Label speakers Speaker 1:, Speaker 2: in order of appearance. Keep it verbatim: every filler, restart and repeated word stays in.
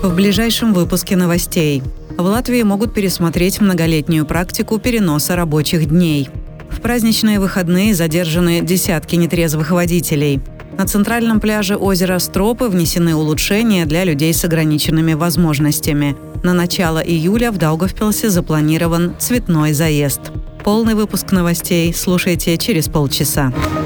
Speaker 1: В ближайшем выпуске новостей. В Латвии могут пересмотреть многолетнюю практику переноса рабочих дней. В праздничные выходные задержаны десятки нетрезвых водителей. На центральном пляже озера Стропы внесены улучшения для людей с ограниченными возможностями. На начало июля в Даугавпилсе запланирован цветной заезд. Полный выпуск новостей слушайте через полчаса.